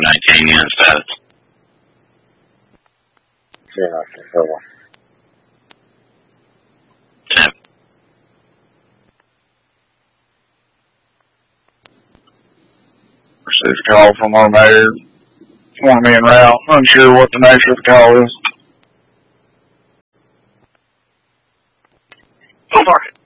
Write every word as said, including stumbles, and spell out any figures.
nineteen unit status. zero nine four one. ten. Received a call from our mayor. Want me en route. Unsure what the nature of the call is. Go for it.